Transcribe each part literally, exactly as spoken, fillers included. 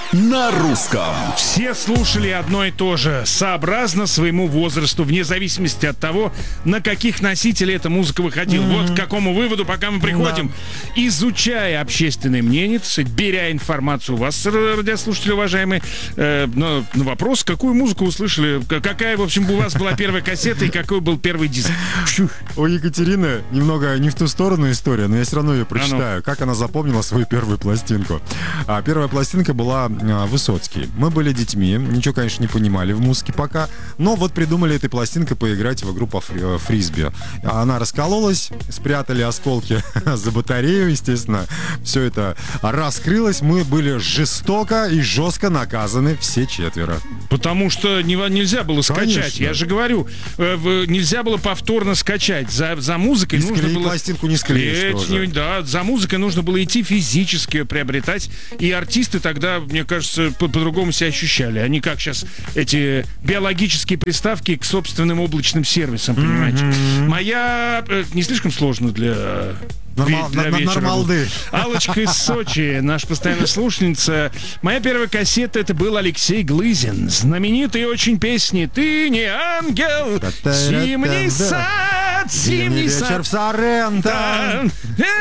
на русском. Все слушали одно и то же, сообразно своему возрасту, вне зависимости от того, на каких носителей эта музыка выходила. Mm-hmm. Вот к какому выводу, пока мы приходим. Да. Изучая общественное мнение, беря информацию у вас, радиослушатели уважаемые, э, на, на вопрос, какую музыку услышали, какая, в общем, у вас была первая кассета и какой был первый диск. У Екатерины немного не в ту сторону история, но я все равно ее прочитаю. А ну. Как она запомнила свою первую пластинку. А, первая пластинка была а, Высоцкий. Мы были детьми, ничего, конечно, не понимали в музыке пока, но вот придумали этой пластинкой поиграть в игру по фри- фрисби. Она раскололась, спрятали осколки за батарею, естественно. Все это раскрылось. Мы были жестоко и жестко наказаны все четверо. Потому что не, нельзя было скачать. Конечно. Я же говорю, э, в, нельзя было повторно скачать. За, за музыкой не нужно склеить было... пластинку не склеишь тоже. Да, за музыкой нужно было идти физически ее приобретать. И артисты тогда, мне кажется, по- по-другому себя ощущали. Они как сейчас эти биологические приставки к собственным облачным сервисам, понимаете. Mm-hmm. Моя... э, не слишком сложно для... Нормал, для на, нормалды. Аллочка из Сочи, наша постоянная слушательница. Моя первая кассета — это был Алексей Глызин. Знаменитые очень песни «Ты не ангел», «Зимний сад», «Зимний сад». «Вечер в Соренто».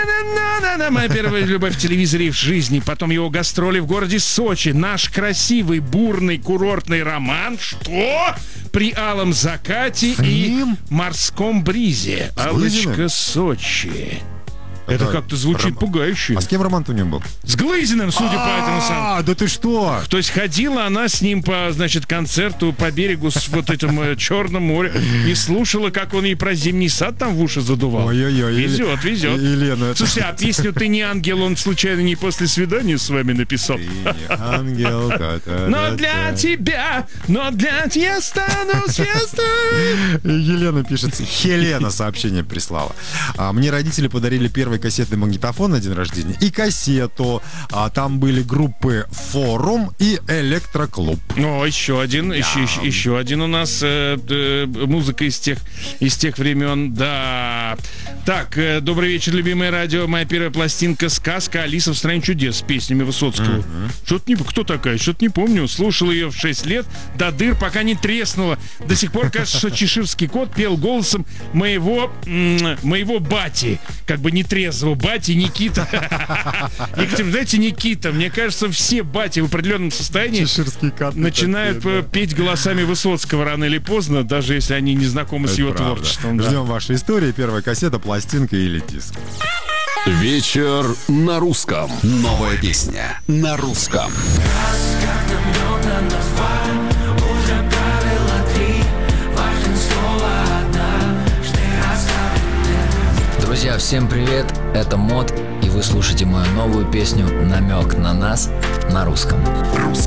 Моя первая любовь в телевизоре и в жизни. Потом его гастроли в городе Сочи. Наш красивый, бурный, курортный роман. Что? При алом закате и морском бризе. Аллочка, Сочи. Это, это как-то звучит Ром... пугающе. А с кем роман у него был? С Глызиным, судя по этому самому. А, да ты что? То есть ходила она с ним по, значит, концерту по берегу с вот этим Черным морем и слушала, как он ей про зимний сад там в уши задувал. Ой-ой-ой. Везет, везет. Елена. Слушай, а песню «Ты не ангел» он случайно не после свидания с вами написал? Ты не ангел. Но для тебя, но для тебя я стану звездой. Елена пишет, Хелена сообщение прислала. А, мне родители подарили первый кассетный магнитофон на день рождения и кассету. А, там были группы «Форум» и «Электроклуб». О, еще один, yeah. еще, еще, еще один у нас э, э, музыка из тех, из тех времен. Да. Так, э, добрый вечер, любимое радио. Моя первая пластинка — сказка «Алиса в стране чудес» с песнями Высоцкого. Mm-hmm. Что-то не... Кто такая? Что-то не помню. Слушал ее в шесть лет до дыр, пока не треснула. До сих пор кажется, что чеширский кот пел голосом моего, м- моего бати. Как бы не трезвого бати Никита. Екатерина, знаете, Никита, мне кажется, все бати в определенном состоянии начинают такие, да. петь голосами Высоцкого рано или поздно, даже если они не знакомы это с его правда. Творчеством. Ждем да. вашей истории. Первая кассета, пластинка или диск. Вечер на русском. Новая песня на русском. Друзья, всем привет, это Мод, и вы слушаете мою новую песню «Намек на нас» на русском. Русском.